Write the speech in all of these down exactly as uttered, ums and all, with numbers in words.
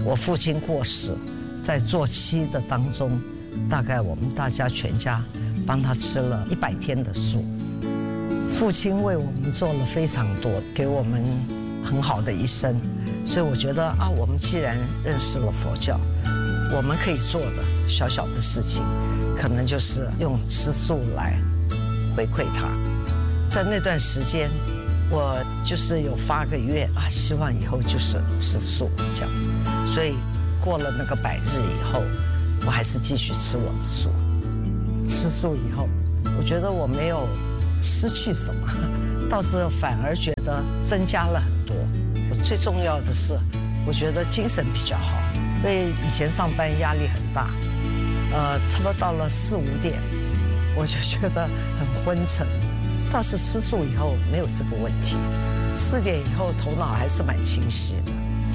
我父亲过世，在做七的当中，大概我们大家全家帮他吃了一百天的素。父亲为我们做了非常多，给我们很好的一生，所以我觉得啊，我们既然认识了佛教，我们可以做的小小的事情，可能就是用吃素来回馈他。在那段时间，我就是有发个愿啊，希望以后就是吃素这样子。所以过了那个百日以后，我还是继续吃我的素。吃素以后，我觉得我没有失去什么，倒是反而觉得增加了很多。最重要的是，我觉得精神比较好，因为以前上班压力很大，呃，差不多到了四五点，我就觉得很昏沉。倒是吃素以后没有这个问题，四点以后头脑还是蛮清晰的。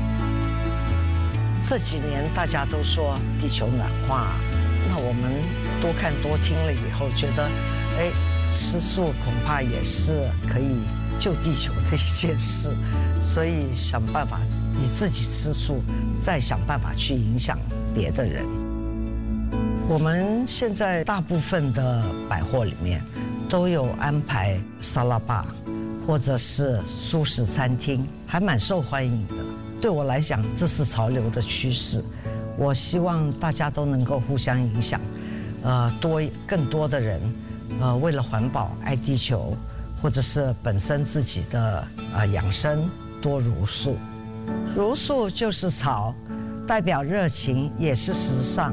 这几年大家都说地球暖化，那我们多看多听了以后，觉得，哎，吃素恐怕也是可以救地球的一件事，所以想办法你自己吃素，再想办法去影响别的人。我们现在大部分的百货里面都有安排沙拉吧，或者是素食餐厅，还蛮受欢迎的。对我来讲，这是潮流的趋势。我希望大家都能够互相影响，呃，多更多的人，呃，为了环保、爱地球，或者是本身自己的呃养生，多茹素。茹素就是潮，代表热情，也是时尚。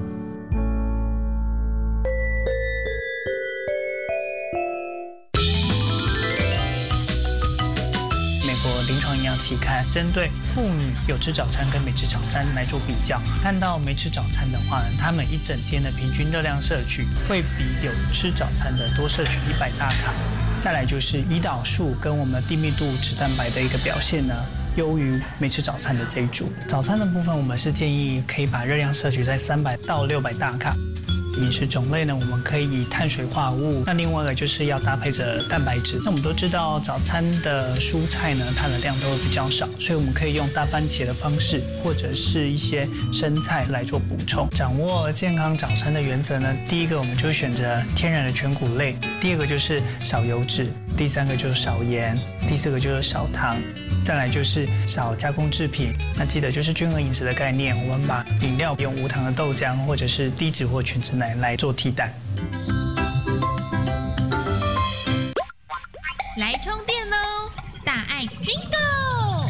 期刊针对妇女有吃早餐跟没吃早餐来做比较，看到没吃早餐的话呢，他们一整天的平均热量摄取会比有吃早餐的多摄取一百大卡。再来就是胰岛素跟我们低密度脂蛋白的一个表现呢，优于没吃早餐的这一组。早餐的部分，我们是建议可以把热量摄取在三百到六百大卡。饮食种类呢，我们可以以碳水化合物，那另外一个就是要搭配着蛋白质。那我们都知道早餐的蔬菜呢，它的量都会比较少，所以我们可以用大番茄的方式，或者是一些生菜来做补充。掌握健康早餐的原则呢，第一个我们就选择天然的全谷类，第二个就是少油脂，第三个就是少盐，第四个就是少糖，再来就是少加工制品。那记得就是均衡饮食的概念，我们把饮料用无糖的豆浆或者是低脂或全脂奶来做替代。 来充电喽！大爱 Bingo！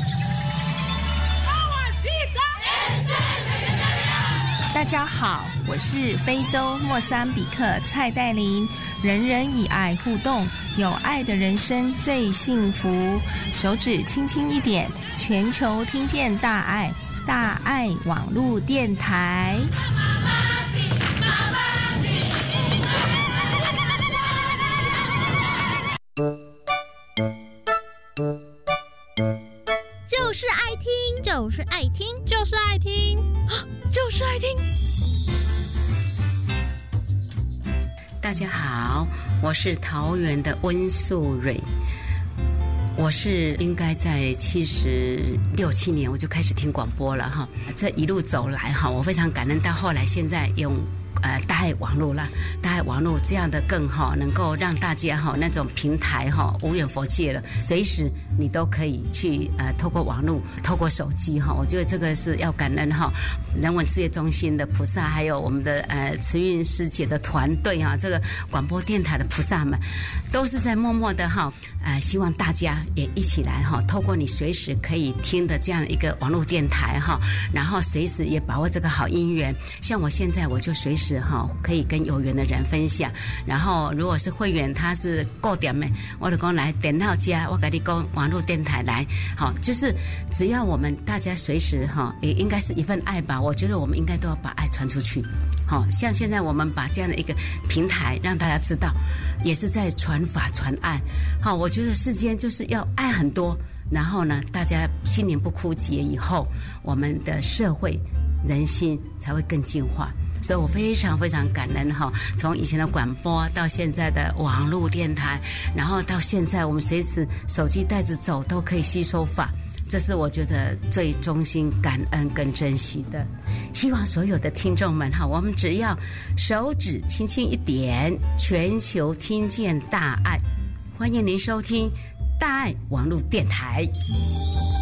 大家好，我是非洲莫桑比克蔡黛琳。人人以爱互动，有爱的人生最幸福。手指轻轻一点，全球听见大爱，大爱网络电台。 就是爱听，就是爱听，就是爱听，就是爱听。 大家好，我是桃园的温素蕊。我是应该在七十六七年我就开始听广播了哈，这一路走来哈，我非常感恩。到后来现在用呃大爱网络啦，大爱网络这样的更好，能够让大家哈那种平台哈无远弗届了，随时你都可以去呃透过网络，透过手机哈，我觉得这个是要感恩哈人文事业中心的菩萨，还有我们的呃慈运师姐的团队哈，这个广播电台的菩萨们，都是在默默的哈呃希望大家也一起来哈，透过你随时可以听的这样一个网络电台哈，然后随时也把握这个好姻缘。像我现在我就随时哈可以跟有缘的人分享，然后如果是会员他是固定的，我就讲来电脑家，我跟你讲网络电台来，好，就是只要我们大家随时哈，也应该是一份爱吧。我觉得我们应该都要把爱传出去。好，像现在我们把这样的一个平台让大家知道，也是在传法传爱。好，我觉得世间就是要爱很多，然后呢，大家心灵不枯竭以后，我们的社会人心才会更进化。所以我非常非常感恩哈，从以前的广播到现在的网络电台，然后到现在我们随时手机带着走都可以吸收法。 这是我觉得最衷心感恩跟珍惜的。希望所有的听众们哈，我们只要手指轻轻一点，全球听见大爱。欢迎您收听大爱网络电台。